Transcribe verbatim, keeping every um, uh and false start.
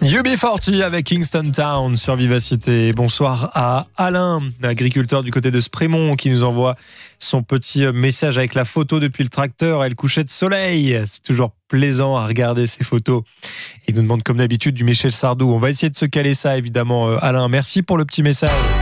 U B quarante avec Kingston Town sur Vivacité. Bonsoir à Alain, agriculteur du côté de Sprémont, qui nous envoie son petit message avec la photo depuis le tracteur et le coucher de soleil. C'est toujours plaisant à regarder ces photos. Il nous demande comme d'habitude du Michel Sardou. On va essayer de se caler ça évidemment, Alain. Merci pour le petit message.